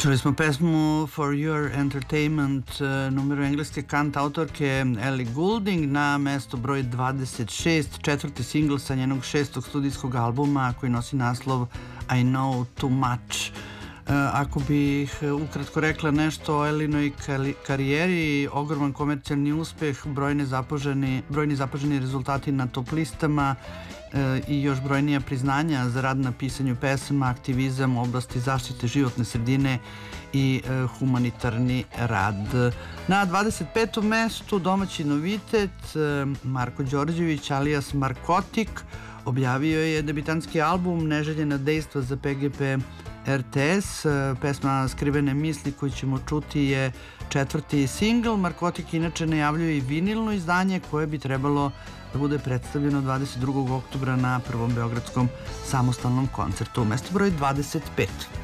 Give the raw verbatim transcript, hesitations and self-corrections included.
Čuli smo pesmu For Your Entertainment, numeru engleske kant autorke Ellie Goulding na mesto broj dvadeset šest, četvrti singl sa njenog šestog studijskog albuma koji nosi naslov I Know Too Much. Ako bih ukratko rekla nešto o Elinoj karijeri, ogroman komercijalni uspeh, brojni zapaženi, brojni zapaženi rezultati na top listama i još brojnija priznanja za rad na pisanju pesama, aktivizam u oblasti zaštite životne sredine i humanitarni rad. Na dvadeset petom mestu domaći novitet Marko Đorđević alias Markotik objavio je debitanski album Neželjena dejstva za P G P R T S. Pesma Skrivene misli koju ćemo čuti je četvrti singl. Markotik inače najavljuje i vinilno izdanje koje bi trebalo da bude predstavljeno dvadeset drugog oktobra na prvom beogradskom samostalnom koncertu. Mesto broj dvadeset pet.